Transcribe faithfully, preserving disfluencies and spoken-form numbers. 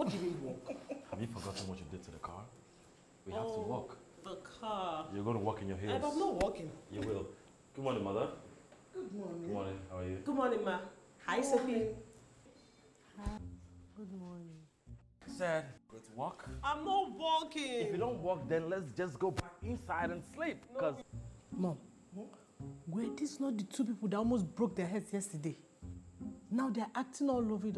giving walk. Have you forgotten what you did to the car? We have oh, to walk. The car. You're going to walk in your heels. I'm not walking. You will. Good morning, mother. Good morning. Good morning. How are you? Good morning, ma. Hi, Sophie. Hi. Good morning. Said, go to walk. I'm not walking. If you don't walk, then let's just go back inside and sleep. Because, no. Mom, hmm? were these not the two people that almost broke their heads yesterday? Now they're acting all over it.